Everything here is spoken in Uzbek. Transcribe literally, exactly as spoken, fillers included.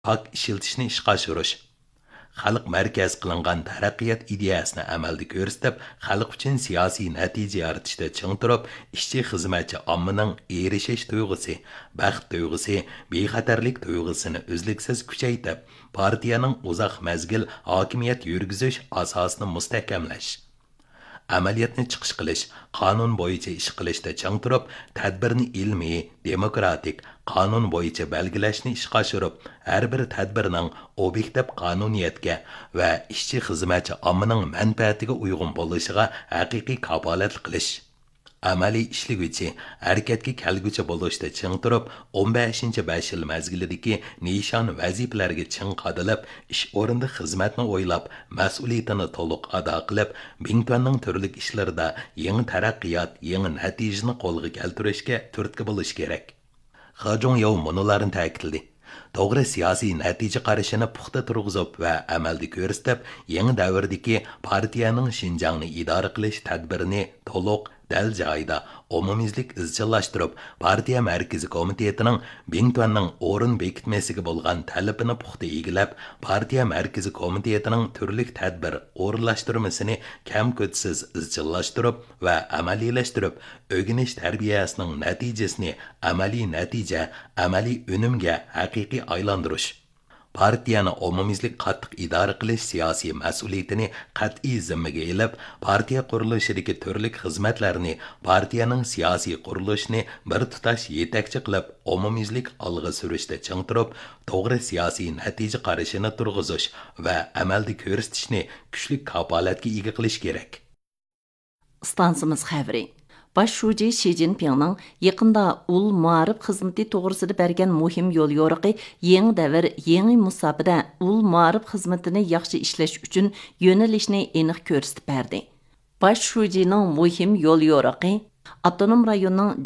Pak ishiltishni ishga oshirish. Xalq markaz qilingan taraqqiyot ideyasini amalda ko'rsatib, xalq uchun siyosiy natija yaratishda ching turib, ishchi xizmatchi ommaning erishish tuyg'usi, baxt tuyg'usi, bexatarlik tuyg'usini uzluksiz kuchaytirib, partiyaning uzoq mazgil hokimiyat yurgizish asosini mustahkamlash. Amaliyatni chiqish qilish, qonun bo'yicha ish qilishda chang turib, tadbirni ilmiy, demokratik, qonun bo'yicha belgilashni ishga oshirib, har bir tadbirning obyektiv qonuniyatga va ishchi xizmatchi ommaning manfaatiga uyg'un bo'lishiga haqiqiy kafolat qilish. Amaliy ishligüchi, harakatga kelguchi bo'lishda ching turib, o'n beshinchi besh yil mazgilidagi nishon vazifalarga ching qadilib, ish o'rinda xizmatni o'ylab, mas'uliyatini to'liq ado qilib, Bingtuanning turli ishlarida yangi taraqqiyot, yangi natijani qo'lga keltirishga turtki bo'lish kerak. Xajong Yao munolarni ta'kidladi. To'g'ri siyosiy natija qarashini puxta turg'izib va amalda ko'rsatib, yangi davrdagi partiyaning Xinjiangni idora qilish tadbirini to'liq dal joyida umumizlik izchillashtirib, partiya markaziy komitetining Bingtuanning o'rin bekitmasiga bo'lgan talabini puxta egilab, partiya markaziy komitetining turli tadbir o'rinlashtirmasini kam ko'tsiz izchillashtirib va amaliylashtirib, o'rganish tarbiyasining natijasini amaliy natija, amaliy unumga haqiqiy aylantirish. Partiyani umumizlik qattiq idora qilish siyosiy mas'uliyatini qat'iy zimmaga elib, partiya qurilishidagi turli xizmatlarni, partiyaning siyosiy qurilishini bir tutash yetakchi qilib, umumizlik olg'a surishda ching turib, to'g'ri siyosiy natija qarashini turg'izish va amalda ko'rsatishni kuchli kafolatga ega qilish kerak. Stansimiz xəbri. Baş şuji Xi Jinpingning yaqında ul muarif xizmati to'g'risida bergan muhim yo'l yo'riqi yangi davr, yangi musofada ul muarif xizmatini yaxshi ishlash uchun yo'nalishni aniq ko'rsatib berdi. Baş shujining muhim yo'l yo'riqi avtonom rayonning